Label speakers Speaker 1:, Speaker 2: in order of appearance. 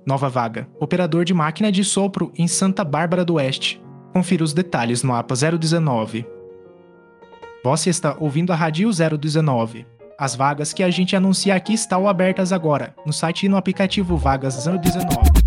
Speaker 1: Nova vaga: operador de máquina de sopro em Santa Bárbara do Oeste. Confira os detalhes no APA 019. Você está ouvindo a Rádio 019. As vagas que a gente anuncia aqui estão abertas agora, no site e no aplicativo Vagas 019.